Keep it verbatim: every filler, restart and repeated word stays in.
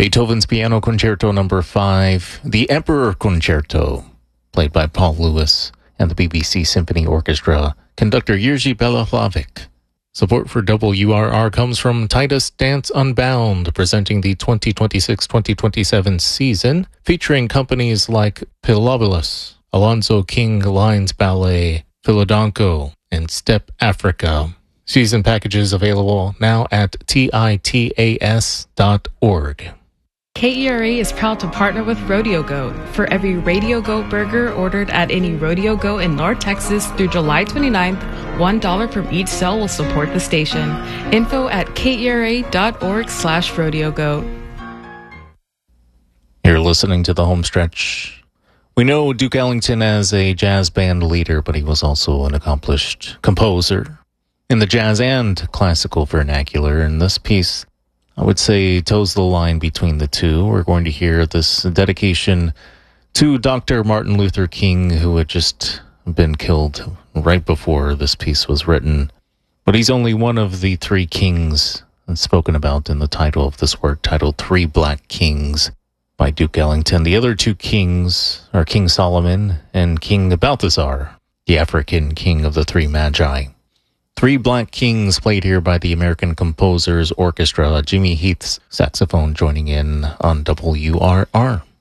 Beethoven's Piano Concerto Number five, The Emperor Concerto, played by Paul Lewis and the B B C Symphony Orchestra, conductor Jerzy Belohlavek. Support for W R R comes from Titus Dance Unbound, presenting the twenty twenty-six twenty twenty-seven season, featuring companies like Pilobolus, Alonzo King Lines Ballet, Philodanco, and Step Africa. Season packages available now at titas dot org. K E R A is proud to partner with Rodeo Goat. For every Rodeo Goat burger ordered at any Rodeo Goat in North Texas through July twenty-ninth, one dollar from each sale will support the station. Info at kera.org slash Rodeo Goat. You're listening to the home stretch. We know Duke Ellington as a jazz band leader, but he was also an accomplished composer in the jazz and classical vernacular. And this piece, I would say, toes the line between the two. We're going to hear this dedication to Doctor Martin Luther King, who had just been killed right before this piece was written. But he's only one of the three kings spoken about in the title of this work, titled Three Black Kings by Duke Ellington. The other two kings are King Solomon and King Balthazar, the African king of the three magi. Three Black Kings played here by the American Composers Orchestra, Jimmy Heath's saxophone joining in on W R R.